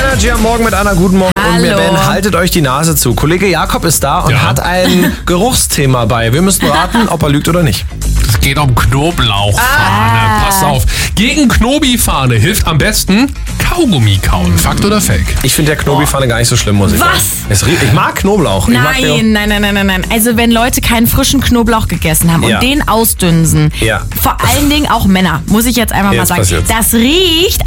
Energy am Morgen mit Anna. Guten Morgen. Hallo. Und wir Ben, haltet euch die Nase zu. Kollege Jakob ist da und hat ein Geruchsthema bei. Wir müssen raten, ob er lügt oder nicht. Es geht um Knoblauchfahne. Pass auf. Gegen Knobi-Fahne hilft am besten Kaugummi kauen. Fakt oder Fake? Ich finde der Knobi-Pfanne gar nicht so schlimm, muss ich sagen. Was? Ich mag Knoblauch. Nein. Also wenn Leute keinen frischen Knoblauch gegessen haben und den ausdünsen, vor allen Dingen auch Männer, muss ich jetzt einfach mal sagen, passiert's. das riecht